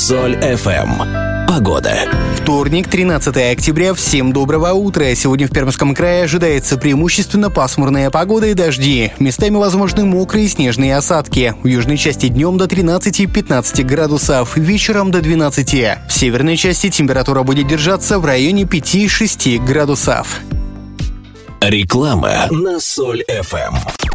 Соль ФМ. Погода. Вторник, 13 октября. Всем доброго утра. Сегодня в Пермском крае ожидается преимущественно пасмурная погода и дожди. Местами возможны мокрые снежные осадки. В южной части днем до 13-15 градусов, вечером до 12. В северной части температура будет держаться в районе 5-6 градусов. Реклама на Соль ФМ.